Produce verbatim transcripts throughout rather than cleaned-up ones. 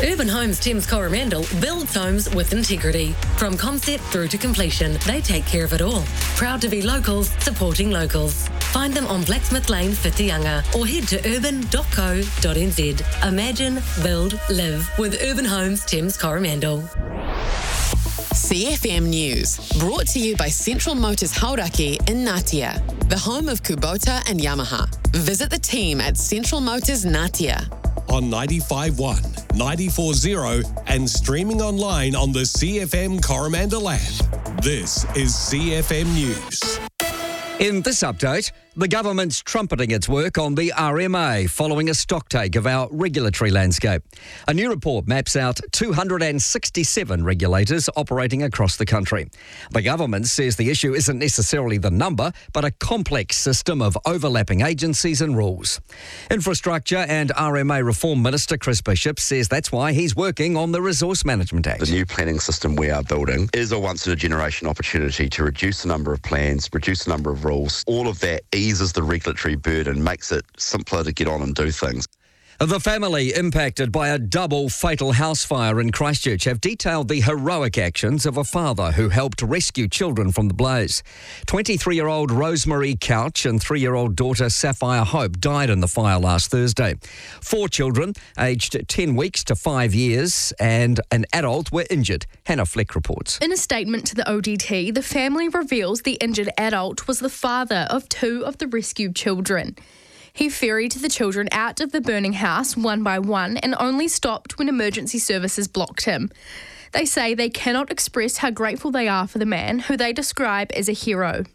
Urban Homes Thames Coromandel builds homes with integrity. From concept through to completion, they take care of it all. Proud to be locals, supporting locals. Find them on Blacksmith Lane, Whitianga, or head to urban dot co dot n z. Imagine, build, live with Urban Homes Thames Coromandel. C F M News, brought to you by Central Motors Hauraki in Ngatea, the home of Kubota and Yamaha. Visit the team at Central Motors Ngatea. On ninety-five point one, ninety-four point zero and streaming online on the C F M Coromandel app. This is C F M News. In this update, the government's trumpeting its work on the R M A following a stocktake of our regulatory landscape. A new report maps out two hundred sixty-seven regulators operating across the country. The government says the issue isn't necessarily the number, but a complex system of overlapping agencies and rules. Infrastructure and R M A Reform Minister Chris Bishop says that's why he's working on the Resource Management Act. The new planning system we are building is a once-in-a-generation opportunity to reduce the number of plans, reduce the number of rules. All of that eases the regulatory burden, makes it simpler to get on and do things. The family impacted by a double fatal house fire in Christchurch have detailed the heroic actions of a father who helped rescue children from the blaze. twenty-three-year-old Rosemary Couch and three-year-old daughter Sapphire Hope died in the fire last Thursday. Four children, aged ten weeks to five years, and an adult were injured. Hannah Fleck reports. In a statement to the O D T, the family reveals the injured adult was the father of two of the rescued children. He ferried the children out of the burning house one by one and only stopped when emergency services blocked him. They say they cannot express how grateful they are for the man, who they describe as a hero.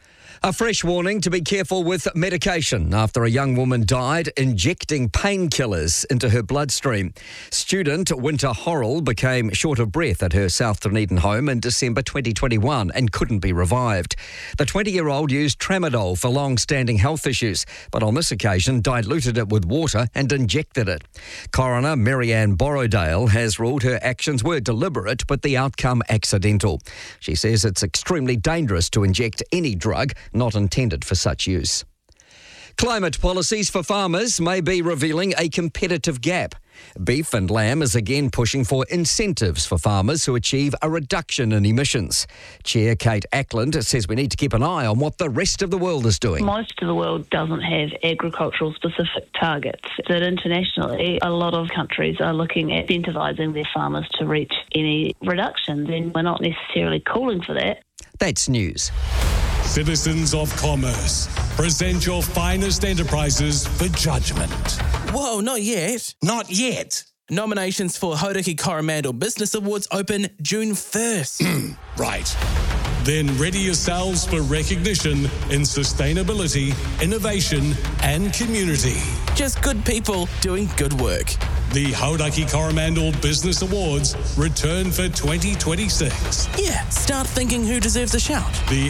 A fresh warning to be careful with medication after a young woman died injecting painkillers into her bloodstream. Student Winter Horrell became short of breath at her South Dunedin home in December twenty twenty-one and couldn't be revived. The twenty-year-old used tramadol for long-standing health issues, but on this occasion diluted it with water and injected it. Coroner Marianne Borrowdale has ruled her actions were deliberate, but the outcome accidental. She says it's extremely dangerous to inject any drug not intended for such use. Climate policies for farmers may be revealing a competitive gap. Beef and Lamb is again pushing for incentives for farmers who achieve a reduction in emissions. Chair Kate Ackland says we need to keep an eye on what the rest of the world is doing. Most of the world doesn't have agricultural specific targets. That internationally, a lot of countries are looking at incentivising their farmers to reach any reductions, and we're not necessarily calling for that. That's news. Citizens of Commerce, present your finest enterprises for judgment. Whoa, not yet. Not yet. Nominations for Hauraki Coromandel Business Awards open June first. Right. Then ready yourselves for recognition in sustainability, innovation and community. Just good people doing good work. The Hauraki Coromandel Business Awards return for twenty twenty-six. Yeah, start thinking who deserves a shout. The